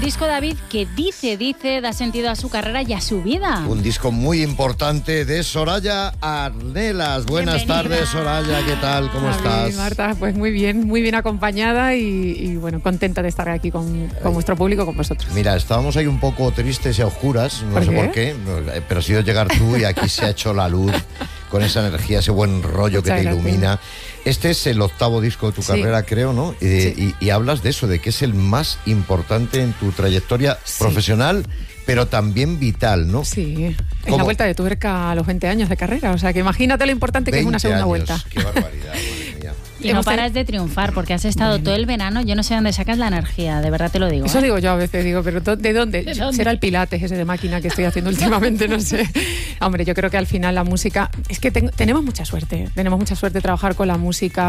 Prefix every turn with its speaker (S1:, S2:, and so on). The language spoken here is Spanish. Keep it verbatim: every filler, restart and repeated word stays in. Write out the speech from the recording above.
S1: Disco, David, que dice, dice, da sentido a su carrera y a su vida.
S2: Un disco muy importante de Soraya Arnelas. Buenas
S1: Bienvenida.
S2: tardes, Soraya, ¿qué tal? ¿Cómo
S3: David,
S2: estás?
S3: Marta, pues muy bien, muy bien acompañada y, y bueno, contenta de estar aquí con, con vuestro público, con vosotros.
S2: Mira, estábamos ahí un poco tristes y a oscuras, no
S3: ¿Por
S2: sé
S3: qué?
S2: por qué, pero ha sido llegar tú y aquí se ha hecho la luz con esa energía, ese buen rollo
S3: Muchas
S2: que te
S3: gracias.
S2: ilumina. Este es el octavo disco de tu
S3: Sí.
S2: carrera, creo, ¿no? Y,
S3: Sí.
S2: y- y hablas de eso, de que es el más importante en tu trayectoria
S3: Sí.
S2: profesional, pero también vital, ¿no?
S3: Sí, es
S2: ¿Cómo?
S3: la vuelta de tuerca a los veinte años de carrera, o sea que imagínate lo importante que es una
S2: veinte
S3: segunda
S2: años.
S3: vuelta.
S2: Qué barbaridad, madre mía.
S1: Y no
S3: Hemos ten-
S1: paras de triunfar porque has estado todo el verano. Yo no sé dónde sacas la energía, de verdad te lo digo.
S3: Eso
S1: ¿eh?
S3: digo yo a veces, digo, pero ¿de dónde?
S1: ¿De dónde?
S3: Será el pilates ese de máquina que estoy haciendo últimamente, no sé. Hombre, yo creo que al final la música, es que ten- tenemos mucha suerte, tenemos mucha suerte de trabajar con la música.